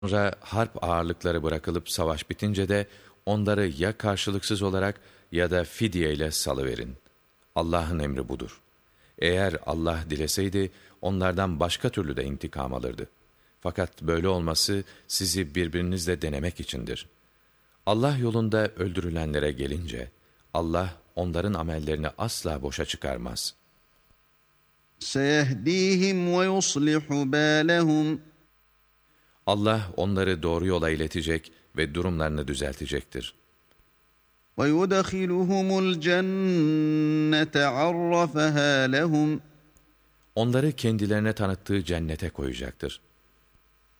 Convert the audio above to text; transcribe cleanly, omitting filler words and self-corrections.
Sonra harp ağırlıkları bırakılıp savaş bitince de onları ya karşılıksız olarak ya da fidye ile salıverin. Allah'ın emri budur. Eğer Allah dileseydi onlardan başka türlü de intikam alırdı. Fakat böyle olması sizi birbirinizle denemek içindir. Allah yolunda öldürülenlere gelince Allah onların amellerini asla boşa çıkarmaz. سَيَهْدِيهِمْ وَيُصْلِحُ بَالَهُمْ. Allah onları doğru yola iletecek ve durumlarını düzeltecektir. وَيُدْخِلُهُمُ الْجَنَّةَ عَرَّفَهَا لَهُمْ. Onları kendilerine tanıttığı cennete koyacaktır.